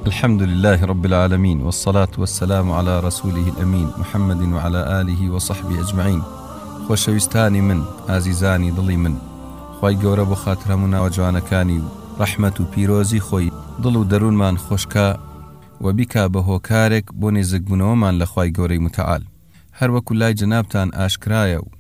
الحمد لله رب العالمين والصلاة والسلام على رسوله الأمين محمد وعلى آله وصحبه أجمعين. خۆشەویستانی من، ئازیزانی دڵی من، خی گەورە بۆ خاتر هەموو ناوەجوانەکانی و ڕەحمەت و پیرۆزی خۆی دڵ و دەروونمان خۆشکە و بیکا بە هۆکارێک بۆ نێزەکبوونەوەمان لە خی گەورەی متعال. هەروەکو لای جەنابتان ئاشکرایە و